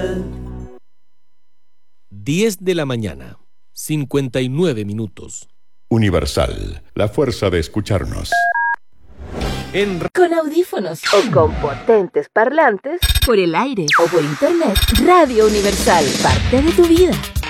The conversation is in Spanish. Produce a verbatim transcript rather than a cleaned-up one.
Universal. diez de la mañana, cincuenta y nueve minutos. Universal, la fuerza de escucharnos. En... Con audífonos o con potentes parlantes, por el aire o por internet, Radio Universal, parte de tu vida.